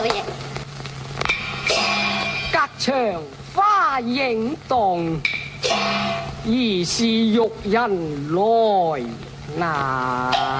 老爺。 隔牆花影動，疑是玉人來拿。